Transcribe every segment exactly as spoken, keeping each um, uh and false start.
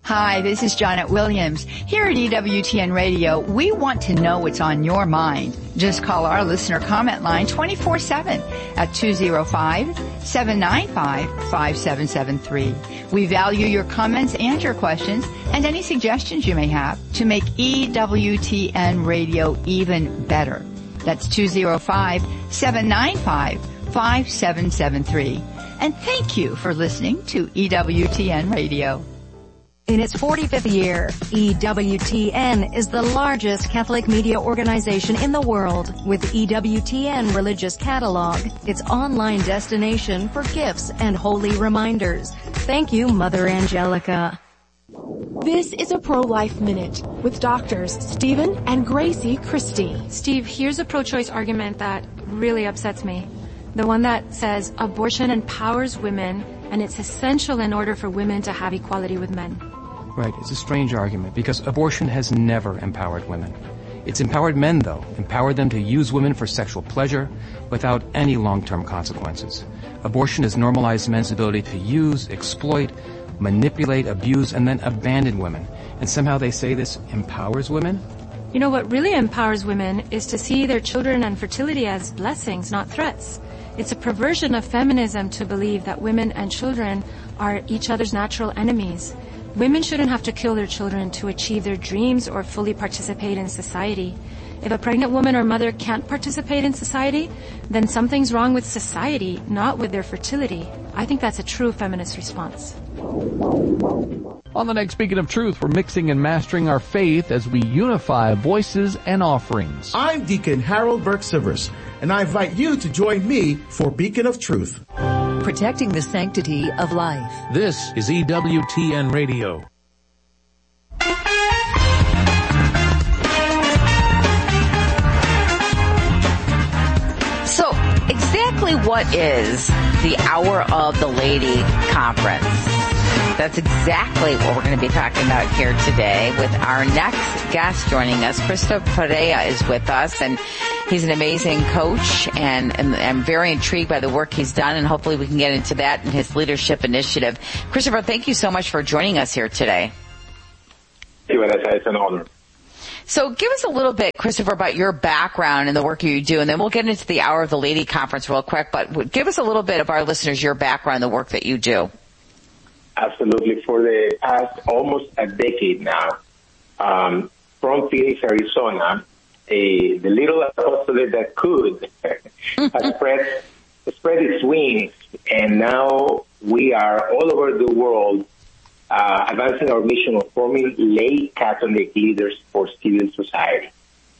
Hi, this is Janet Williams. Here at E W T N Radio, we want to know what's on your mind. Just call our listener comment line twenty-four seven at two oh five, seven nine five, five seven seven three. We value your comments and your questions and any suggestions you may have to make E W T N Radio even better. That's two oh five, seven nine five, five seven seven three. And thank you for listening to E W T N Radio. In its forty-fifth year, E W T N is the largest Catholic media organization in the world, with E W T N Religious Catalog, its online destination for gifts and holy reminders. Thank you, Mother Angelica. This is a Pro-Life Minute with doctors Stephen and Gracie Christie. Steve, here's a pro-choice argument that really upsets me. The one that says abortion empowers women and it's essential in order for women to have equality with men. Right, it's a strange argument because abortion has never empowered women. It's empowered men, though, empowered them to use women for sexual pleasure without any long-term consequences. Abortion has normalized men's ability to use, exploit, manipulate, abuse, and then abandon women. And somehow they say this empowers women? You know, what really empowers women is to see their children and fertility as blessings, not threats. It's a perversion of feminism to believe that women and children are each other's natural enemies. Women shouldn't have to kill their children to achieve their dreams or fully participate in society. If a pregnant woman or mother can't participate in society, then something's wrong with society, not with their fertility. I think that's a true feminist response. On the next Beacon of Truth, we're mixing and mastering our faith as we unify voices and offerings. I'm Deacon Harold Burke-Sivers, and I invite you to join me for Beacon of Truth. Protecting the sanctity of life. This is E W T N Radio. So, exactly what is the Hour of the Lady Conference? That's exactly what we're going to be talking about here today with our next guest joining us. Christopher Perea is with us, and he's an amazing coach, and, and I'm very intrigued by the work he's done, and hopefully we can get into that in his leadership initiative. Christopher, thank you so much for joining us here today. Thank you, Vanessa. It's an honor. So give us a little bit, Christopher, about your background and the work you do, and then we'll get into the Hour of the Lady Conference real quick, but give us a little bit of our listeners, your background, the work that you do. Absolutely. For the past almost a decade now, um, from Phoenix, Arizona, a, the little apostolate that could has spread, spread its wings, and now we are all over the world uh, advancing our mission of forming lay Catholic leaders for civil society.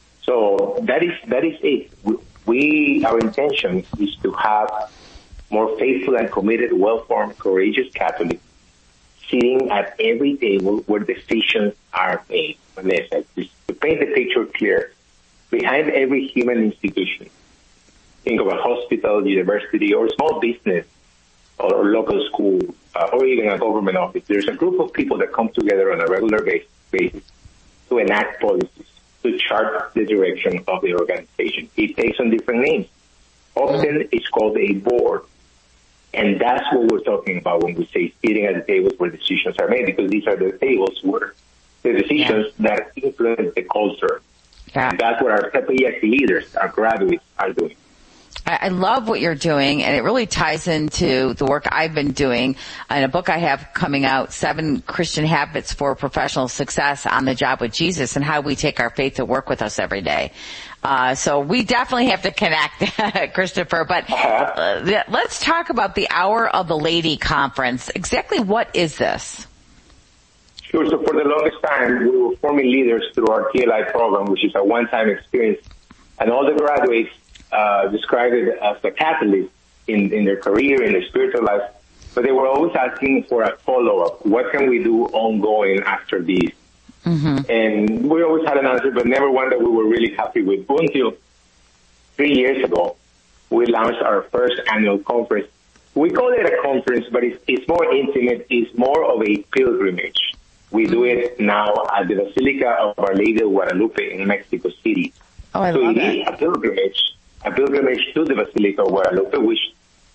So that is that is it. We our intention is to have more faithful and committed, well-formed, courageous Catholics sitting at every table where decisions are made. Vanessa, just to paint the picture clear, behind every human institution, think of a hospital, university, or small business, or local school, uh, or even a government office, there's a group of people that come together on a regular basis to enact policies, to chart the direction of the organization. It takes on different names. Often it's called a board. And that's what we're talking about when we say sitting at the tables where decisions are made, because these are the tables where the decisions yeah. that influence the culture. Yeah. And that's what our P P S leaders, our graduates, are doing. I love what you're doing, and it really ties into the work I've been doing in a book I have coming out, Seven Christian Habits for Professional Success on the Job with Jesus, and how we take our faith to work with us every day. Uh, so we definitely have to connect, Christopher, but uh, let's talk about the Hour of the Lady Conference. Exactly what is this? Sure. So for the longest time, we were forming leaders through our T L I program, which is a one-time experience, and all the graduates uh, described it as a catalyst in, in their career, in their spiritual life, but they were always asking for a follow-up. What can we do ongoing after these? Mm-hmm. And we always had an answer, but never one that we were really happy with. Until three years ago, we launched our first annual conference. We call it a conference, but it's, it's more intimate. It's more of a pilgrimage. We do it now at the Basilica of Our Lady of Guadalupe in Mexico City. Oh, I so love it that. is a pilgrimage, a pilgrimage to the Basilica of Guadalupe, which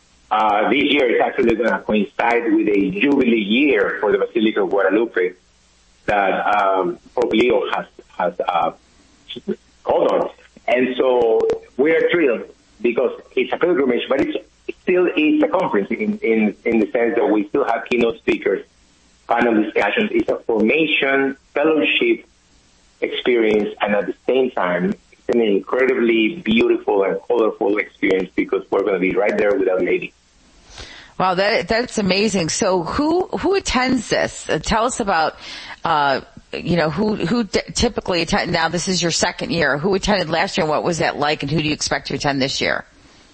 uh, this year is actually going to coincide with a jubilee year for the Basilica of Guadalupe. that um, Pope Leo has has uh, called on. And so we are thrilled because it's a pilgrimage, but it's, it still is a conference in, in, in the sense that we still have keynote speakers, panel discussions. It's a formation, fellowship experience, and at the same time, it's an incredibly beautiful and colorful experience because we're going to be right there with Our Lady. Wow, that that's amazing. So who who attends this? Uh, tell us about, uh, you know, who who d- typically attend. Now this is your second year. Who attended last year? And what was that like? And who do you expect to attend this year?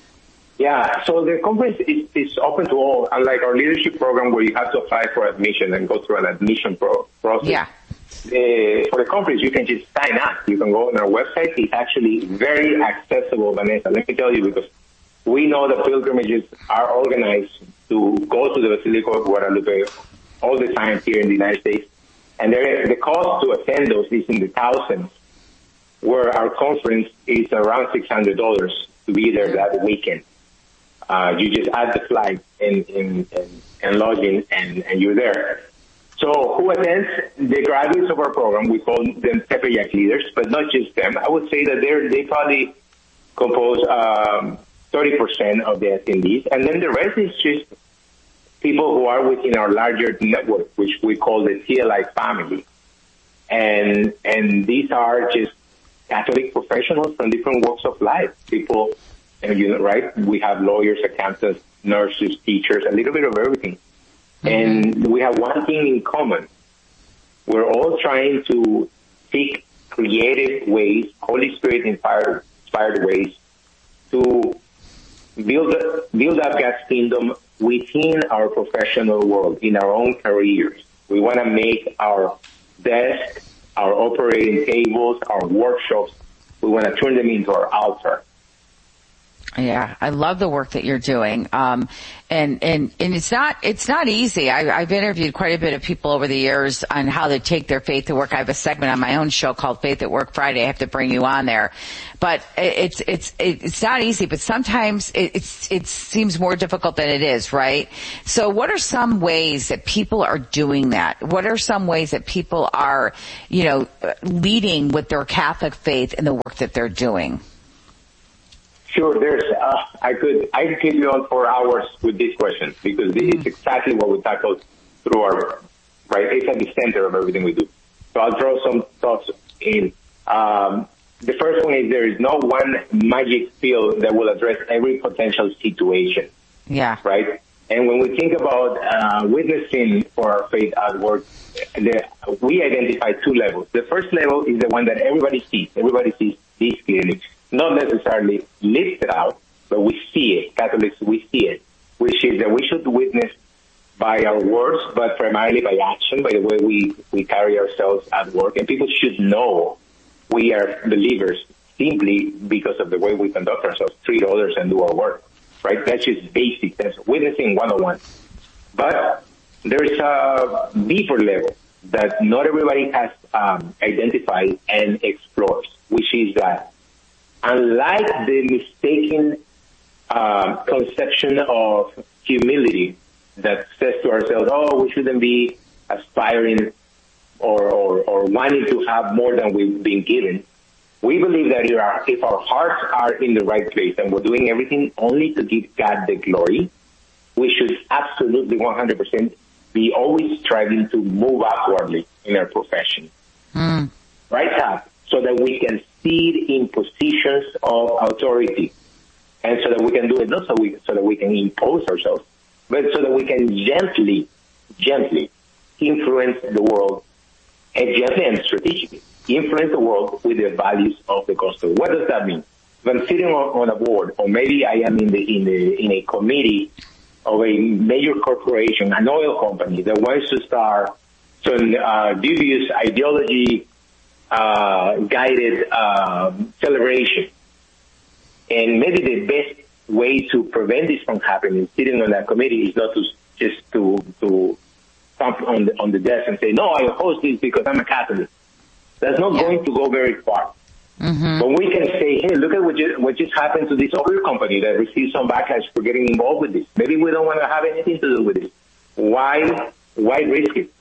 Yeah, so the conference is, is open to all. Unlike our leadership program, where you have to apply for admission and go through an admission pro- process. Yeah. Uh, for the conference, you can just sign up. You can go on our website. It's actually very accessible, Vanessa. Let me tell you, because we know that pilgrimages are organized to go to the Basilica of Guadalupe all the time here in the United States. And there, the cost to attend those is in the thousands, where our conference is around six hundred dollars to be there that weekend. Uh, you just add the flight and, and, and, and lodging, and, and you're there. So who attends? The graduates of our program, we call them Tepeyac leaders, but not just them. I would say that they're, they probably compose um, thirty percent of the attendees, and then the rest is just people who are within our larger network, which we call the T L I family. And and these are just Catholic professionals from different walks of life. People, and you know, right? We have lawyers, accountants, nurses, teachers, a little bit of everything. Mm-hmm. And we have one thing in common. We're all trying to seek creative ways, Holy Spirit inspired, inspired ways to build, build up God's kingdom within our professional world, in our own careers. We want to make our desk, our operating tables, our workshops, we want to turn them into our altar. Yeah, I love the work that you're doing. Um, and, and, and it's not, it's not easy. I, I've interviewed quite a bit of people over the years on how they take their faith to work. I have a segment on my own show called Faith at Work Friday. I have to bring you on there. But it's, it's, it's not easy, but sometimes it, it's, it seems more difficult than it is, right? So what are some ways that people are doing that? What are some ways that people are, you know, leading with their Catholic faith in the work that they're doing? Sure, there's, uh, I could, I could keep you on for hours with these questions because this is exactly what we tackle through our, right, it's at the center of everything we do. So I'll throw some thoughts in. Um, the first one is there is no one magic pill that will address every potential situation. Yeah. Right? And when we think about, uh, witnessing for our faith at work, the, we identify two levels. The first level is the one that everybody sees. Everybody sees this clearly. Not necessarily listed out, but we see it. Catholics, we see it, which is that we should witness by our words, but primarily by action, by the way we, we carry ourselves at work. And people should know we are believers simply because of the way we conduct ourselves, treat others, and do our work, right? That's just basic. That's witnessing one oh one. But there's a deeper level that not everybody has um, identified and explores, which is that unlike the mistaken uh, conception of humility that says to ourselves, oh, we shouldn't be aspiring or, or, or wanting to have more than we've been given, we believe that if our, if our hearts are in the right place and we're doing everything only to give God the glory, we should absolutely one hundred percent be always striving to move upwardly in our profession. Mm. Right up, so that we can seed in positions of authority, and so that we can do it not so we so that we can impose ourselves, but so that we can gently, gently influence the world, and gently and strategically influence the world with the values of the gospel. What does that mean? If I'm sitting on, on a board, or maybe I am in the in the in a committee of a major corporation, an oil company that wants to start some uh, dubious ideology. Uh, guided, uh, celebration. And maybe the best way to prevent this from happening, sitting on that committee, is not to just to, to thump on the, on the desk and say, no, I oppose this because I'm a Catholic. That's not yeah. going to go very far. Mm-hmm. But we can say, hey, look at what just, what just happened to this oil company that received some backlash for getting involved with this. Maybe we don't want to have anything to do with it. Why, why risk it?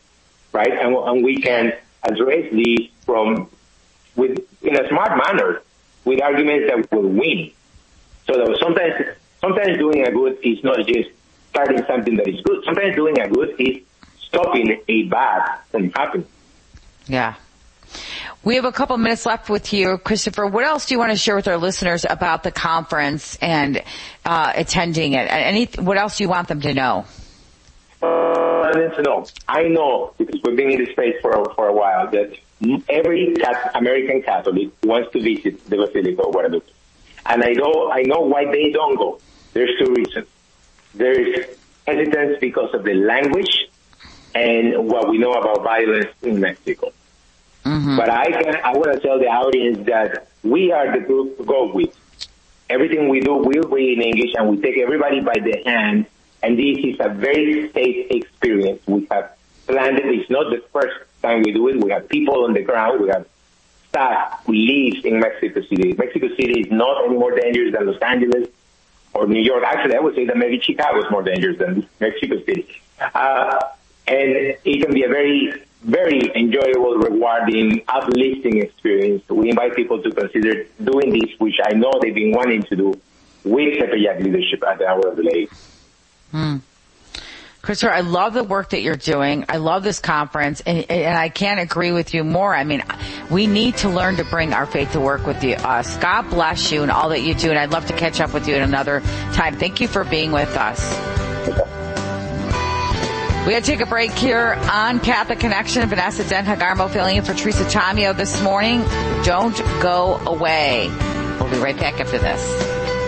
right? And, and we can address these from with in a smart manner with arguments that will win. So that sometimes, sometimes doing a good is not just starting something that is good. Sometimes doing a good is stopping a bad from happening. Yeah. We have a couple minutes left with you, Christopher. What else do you want to share with our listeners about the conference and uh, attending it? Any, what else do you want them to know? Uh, I need to know. I know, because we've been in this space for, for a while, that every Catholic, American Catholic wants to visit the Basilica of Guadalupe. And I know, I know why they don't go. There's two reasons. There's hesitance because of the language and what we know about violence in Mexico. Mm-hmm. But I can, I want to tell the audience that we are the group to go with. Everything we do will be in English, and we take everybody by the hand, and this is a very safe experience. We have planned it. It's not the first time we do it. We have people on the ground. We have staff who lives in Mexico City. Mexico City is not any more dangerous than Los Angeles or New York. Actually, I would say that maybe Chicago is more dangerous than Mexico City. Uh, and it can be a very very enjoyable, rewarding, uplifting experience. We invite people to consider doing this, which I know they've been wanting to do with Tepeyac leadership at the Hour of the Lady. Hmm. Christopher, I love the work that you're doing. I love this conference, and, and I can't agree with you more. I mean, we need to learn to bring our faith to work with you. Uh, God bless you and all that you do, and I'd love to catch up with you at another time. Thank you for being with us. Okay. We got to take a break here on Catholic Connection. Vanessa Den-Hagarmo filling in for Teresa Tomeo this morning. Don't go away. We'll be right back after this.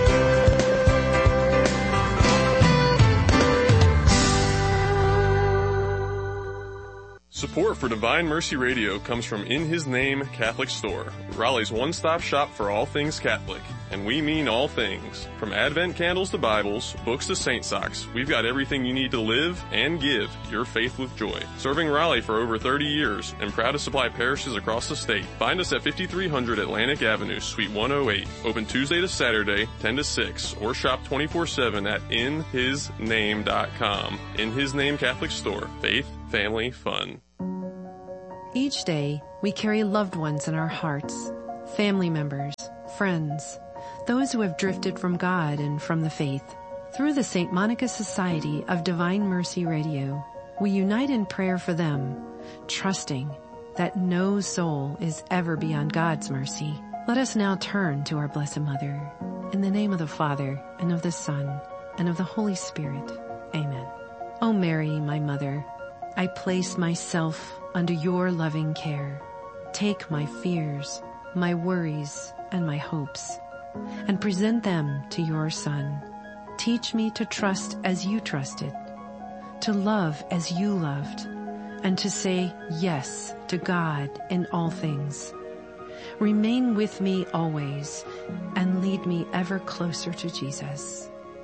Support for Divine Mercy Radio comes from In His Name Catholic Store, Raleigh's one-stop shop for all things Catholic. And we mean all things. From Advent candles to Bibles, books to saint socks, we've got everything you need to live and give your faith with joy. Serving Raleigh for over thirty years and proud to supply parishes across the state. Find us at fifty-three hundred Atlantic Avenue, Suite one oh eight. Open Tuesday to Saturday, ten to six, or shop twenty-four seven at in his name dot com. In His Name Catholic Store. Faith, family, fun. Each day, we carry loved ones in our hearts, family members, friends, those who have drifted from God and from the faith. Through the Saint Monica Society of Divine Mercy Radio, we unite in prayer for them, trusting that no soul is ever beyond God's mercy. Let us now turn to our Blessed Mother. In the name of the Father, and of the Son, and of the Holy Spirit. Amen. O Mary, my Mother, I place myself under your loving care. Take my fears, my worries, and my hopes, and present them to your Son. Teach me to trust as you trusted, to love as you loved, and to say yes to God in all things. Remain with me always, and lead me ever closer to Jesus.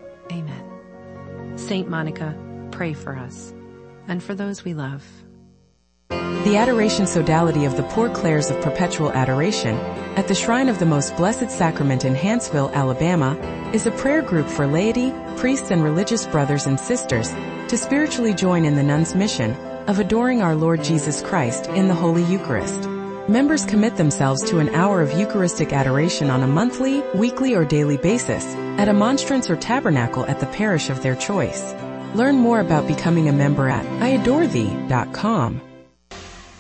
Amen. Saint Monica, pray for us, and for those we love. The Adoration Sodality of the Poor Clares of Perpetual Adoration at the Shrine of the Most Blessed Sacrament in Hanceville, Alabama, is a prayer group for laity, priests, and religious brothers and sisters to spiritually join in the nuns' mission of adoring our Lord Jesus Christ in the Holy Eucharist. Members commit themselves to an hour of Eucharistic adoration on a monthly, weekly, or daily basis at a monstrance or tabernacle at the parish of their choice. Learn more about becoming a member at I adore thee dot com.